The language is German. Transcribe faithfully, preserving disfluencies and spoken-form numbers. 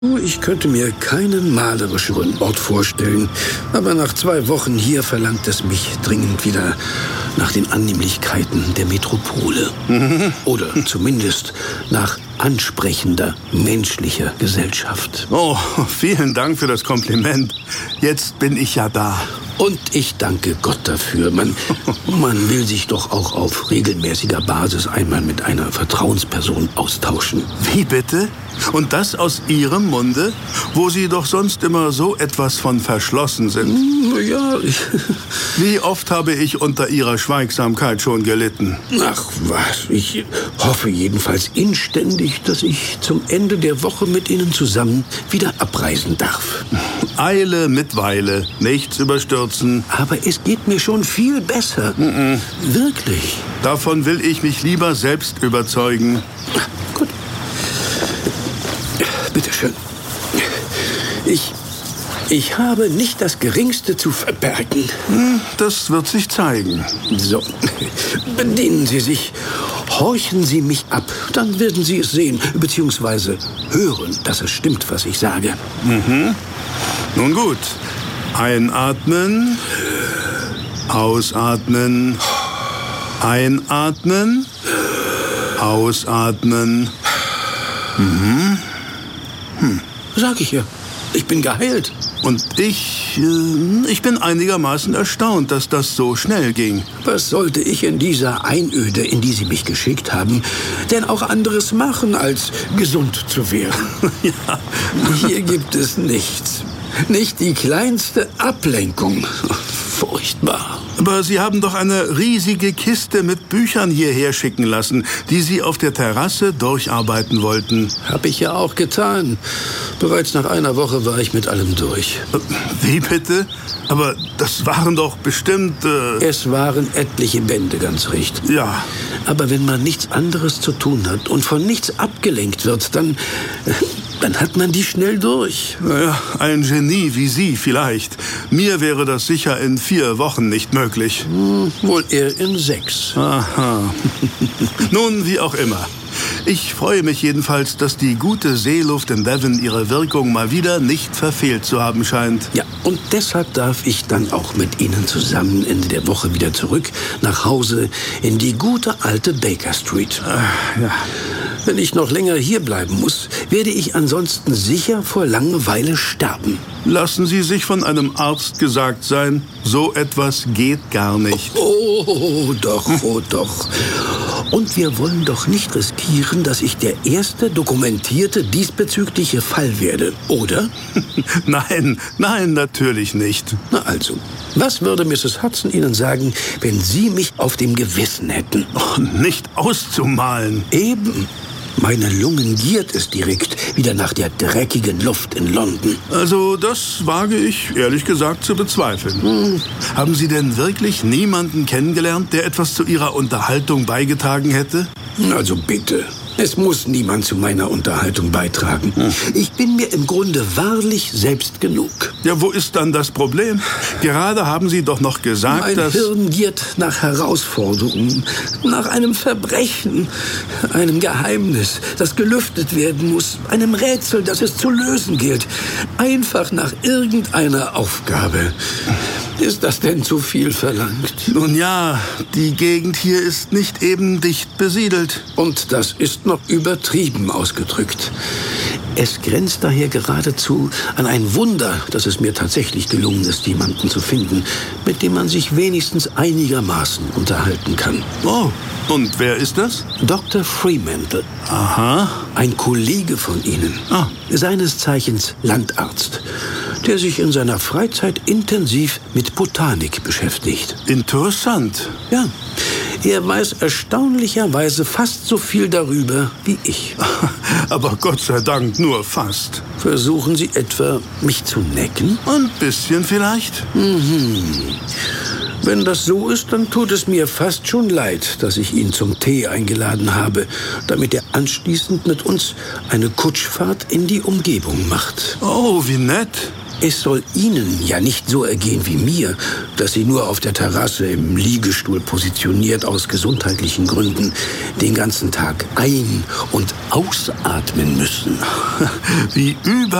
Ich könnte mir keinen malerischeren Ort vorstellen, aber nach zwei Wochen hier verlangt es mich dringend wieder nach den Annehmlichkeiten der Metropole. Mhm. Oder zumindest nach ansprechender menschlicher Gesellschaft. Oh, vielen Dank für das Kompliment. Jetzt bin ich ja da. Und ich danke Gott dafür. Man, man will sich doch auch auf regelmäßiger Basis einmal mit einer Vertrauensperson austauschen. Wie bitte? Und das aus Ihrem Munde, wo Sie doch sonst immer so etwas von verschlossen sind? Ja, ich... Wie oft habe ich unter Ihrer Schweigsamkeit schon gelitten? Ach was, ich hoffe jedenfalls inständig, dass ich zum Ende der Woche mit Ihnen zusammen wieder abreisen darf. Eile mit Weile, nichts überstürzen. Aber es geht mir schon viel besser. Mm-mm. Wirklich. Davon will ich mich lieber selbst überzeugen. Gut. Bitte schön. Ich, ich habe nicht das Geringste zu verbergen. Das wird sich zeigen. So, bedienen Sie sich. Horchen Sie mich ab, dann werden Sie es sehen, beziehungsweise hören, dass es stimmt, was ich sage. Mhm. Nun gut. Einatmen. Ausatmen. Einatmen. Ausatmen. Mhm. Hm. Sag ich ja. Ich bin geheilt. Und ich, äh, ich bin einigermaßen erstaunt, dass das so schnell ging. Was sollte ich in dieser Einöde, in die Sie mich geschickt haben, denn auch anderes machen, als gesund zu werden? Ja. Hier gibt es nichts. Nicht die kleinste Ablenkung. Furchtbar. Aber Sie haben doch eine riesige Kiste mit Büchern hierher schicken lassen, die Sie auf der Terrasse durcharbeiten wollten. Hab ich ja auch getan. Bereits nach einer Woche war ich mit allem durch. Wie bitte? Aber das waren doch bestimmt... Äh es waren etliche Bände, ganz recht. Ja. Aber wenn man nichts anderes zu tun hat und von nichts abgelenkt wird, dann... Dann hat man die schnell durch. Naja, ein Genie wie Sie vielleicht. Mir wäre das sicher in vier Wochen nicht möglich. Hm, wohl eher in sechs. Aha. Nun, wie auch immer. Ich freue mich jedenfalls, dass die gute Seeluft in Devon ihre Wirkung mal wieder nicht verfehlt zu haben scheint. Ja, und deshalb darf ich dann auch mit Ihnen zusammen Ende der Woche wieder zurück nach Hause in die gute alte Baker Street. Ach, ja. Wenn ich noch länger hier bleiben muss, werde ich ansonsten sicher vor Langeweile sterben. Lassen Sie sich von einem Arzt gesagt sein, so etwas geht gar nicht. Oh, doch, oh, doch. Und wir wollen doch nicht riskieren, dass ich der erste dokumentierte diesbezügliche Fall werde, oder? Nein, nein, natürlich nicht. Na also, was würde Misses Hudson Ihnen sagen, wenn Sie mich auf dem Gewissen hätten? Oh, nicht auszumalen. Eben. Meine Lungen giert es direkt wieder nach der dreckigen Luft in London. Also das wage ich, ehrlich gesagt, zu bezweifeln. Hm. Haben Sie denn wirklich niemanden kennengelernt, der etwas zu Ihrer Unterhaltung beigetragen hätte? Also bitte. Es muss niemand zu meiner Unterhaltung beitragen. Hm. Ich bin mir im Grunde wahrlich selbst genug. Ja, wo ist dann das Problem? Gerade haben Sie doch noch gesagt, mein dass... Mein Hirn giert nach Herausforderungen, nach einem Verbrechen, einem Geheimnis, das gelüftet werden muss, einem Rätsel, das es zu lösen gilt. Einfach nach irgendeiner Aufgabe. Ist das denn zu viel verlangt? Nun ja, die Gegend hier ist nicht eben dicht besiedelt. Und das ist noch übertrieben ausgedrückt. Es grenzt daher geradezu an ein Wunder, dass es mir tatsächlich gelungen ist, jemanden zu finden, mit dem man sich wenigstens einigermaßen unterhalten kann. Oh, und wer ist das? Doktor Fremantle. Aha. Ein Kollege von Ihnen. Ah. Seines Zeichens Landarzt, der sich in seiner Freizeit intensiv mit Botanik beschäftigt. Interessant. Ja. Er weiß erstaunlicherweise fast so viel darüber wie ich. Aber Gott sei Dank nur fast. Versuchen Sie etwa, mich zu necken? Ein bisschen vielleicht. Mhm. Wenn das so ist, dann tut es mir fast schon leid, dass ich ihn zum Tee eingeladen habe, damit er anschließend mit uns eine Kutschfahrt in die Umgebung macht. Oh, wie nett. Es soll Ihnen ja nicht so ergehen wie mir, dass Sie nur auf der Terrasse im Liegestuhl positioniert aus gesundheitlichen Gründen den ganzen Tag ein- und ausatmen müssen. Wie über